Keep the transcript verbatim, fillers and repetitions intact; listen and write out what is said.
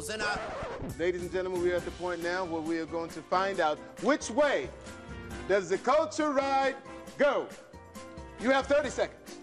rules, and I... Ladies and gentlemen, we are at the point now where we are going to find out which way does the culture ride go. You have thirty seconds.